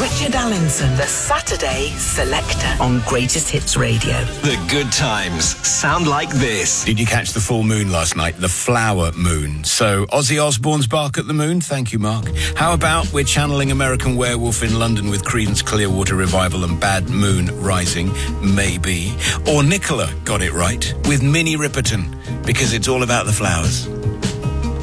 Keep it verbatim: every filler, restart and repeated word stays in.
Richard Allinson, the Saturday Selector on Greatest Hits Radio. The good times sound like this. Did you catch the full moon last night? The flower moon. So, Ozzy Osbourne's Bark at the Moon. Thank you, Mark. How about we're channeling American Werewolf in London with Creedence Clearwater Revival and Bad Moon Rising? Maybe. Or Nicola got it right with Minnie Riperton, because it's all about the flowers.